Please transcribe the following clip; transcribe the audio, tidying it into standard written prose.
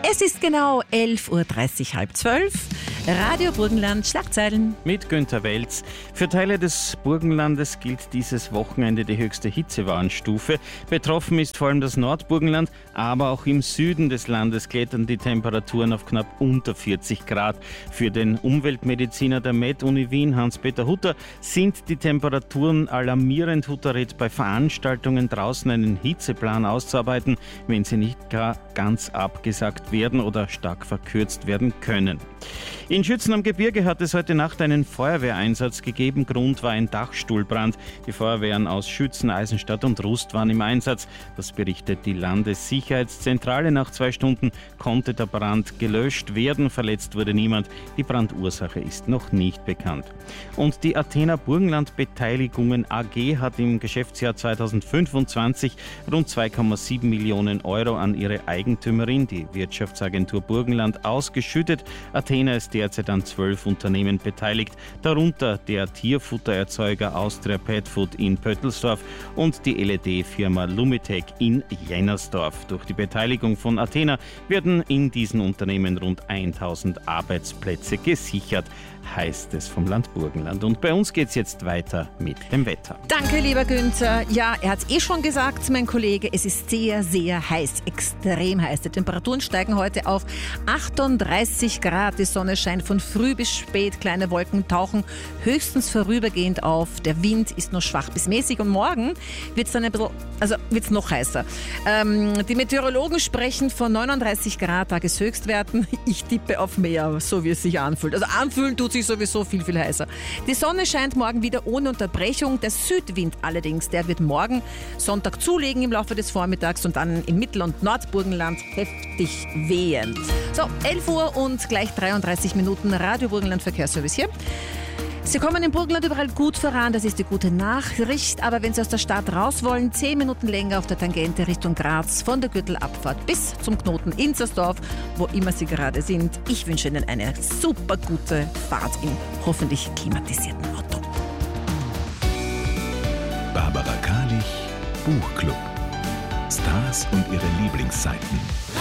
Es ist genau 11.30 Uhr, halb 12. Radio Burgenland, Schlagzeilen. Mit Günther Welz. Für Teile des Burgenlandes gilt dieses Wochenende die höchste Hitzewarnstufe. Betroffen ist vor allem das Nordburgenland, aber auch im Süden des Landes klettern die Temperaturen auf knapp unter 40 Grad. Für den Umweltmediziner der Med-Uni Wien, Hans-Peter Hutter, sind die Temperaturen alarmierend. Hutter rät bei Veranstaltungen draußen einen Hitzeplan auszuarbeiten, wenn sie nicht gar ganz abgesagt werden oder stark verkürzt werden können. In Schützen am Gebirge hat es heute Nacht einen Feuerwehreinsatz gegeben. Grund war ein Dachstuhlbrand. Die Feuerwehren aus Schützen, Eisenstadt und Rust waren im Einsatz. Das berichtet die Landessicherheitszentrale. Nach 2 Stunden konnte der Brand gelöscht werden. Verletzt wurde niemand. Die Brandursache ist noch nicht bekannt. Und die Athena Burgenland Beteiligungen AG hat im Geschäftsjahr 2025 rund 2,7 Millionen Euro an ihre Eigentümerin, die Wirtschaftsagentur Burgenland, ausgeschüttet. Athena ist derzeit an 12 Unternehmen beteiligt, darunter der Tierfuttererzeuger Austria Petfood in Pöttelsdorf und die LED-Firma Lumitec in Jennersdorf. Durch die Beteiligung von Athena werden in diesen Unternehmen rund 1000 Arbeitsplätze gesichert, heißt es vom Land Burgenland. Und bei uns geht es jetzt weiter mit dem Wetter. Danke, lieber Günther. Ja, er hat es schon gesagt, mein Kollege, es ist sehr, sehr heiß, extrem heiß. Die Temperaturen steigen heute auf 38 Grad. Die Sonne scheint von früh bis spät, kleine Wolken tauchen höchstens vorübergehend auf. Der Wind ist nur schwach bis mäßig und morgen wird es dann wird's noch heißer. Die Meteorologen sprechen von 39 Grad Tageshöchstwerten. Ich tippe auf mehr, so wie es sich anfühlt. Also anfühlen tut sich sowieso viel, viel heißer. Die Sonne scheint morgen wieder ohne Unterbrechung. Der Südwind allerdings, der wird morgen Sonntag zulegen im Laufe des Vormittags und dann im Mittel- und Nordburgenland heftig wehen. So, 11 Uhr und gleich 33 Minuten Radio Burgenland Verkehrsservice hier. Sie kommen im Burgenland überall gut voran, das ist die gute Nachricht. Aber wenn Sie aus der Stadt raus wollen, 10 Minuten länger auf der Tangente Richtung Graz, von der Gürtelabfahrt bis zum Knoten Inzersdorf, wo immer Sie gerade sind. Ich wünsche Ihnen eine super gute Fahrt im hoffentlich klimatisierten Auto. Barbara Kalich, Buchclub. Stars und ihre Lieblingsseiten.